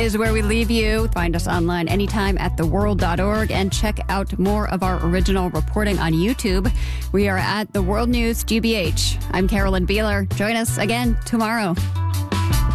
is where we leave you. Find us online anytime at theworld.org and check out more of our original reporting on YouTube. We are at The World News GBH. I'm Carolyn Beeler. Join us again tomorrow.